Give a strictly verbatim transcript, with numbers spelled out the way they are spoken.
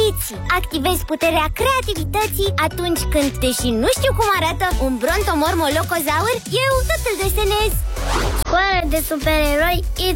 intuiții. Activezi puterea creativității atunci când, deși nu știu cum arată un brontomormolocozaur, eu tot îl desenez. Școala de supereroi It